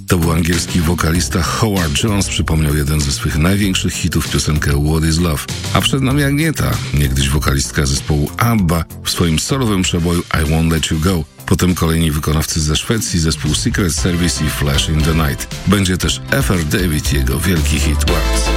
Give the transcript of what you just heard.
To był angielski wokalista Howard Jones, przypomniał jeden ze swych największych hitów, piosenkę What is Love. A przed nami Agnieta, niegdyś wokalistka zespołu ABBA, w swoim solowym przeboju I Won't Let You Go. Potem kolejni wykonawcy ze Szwecji, zespół Secret Service i Flash in the Night. Będzie też F.R. David i jego wielki hit Words.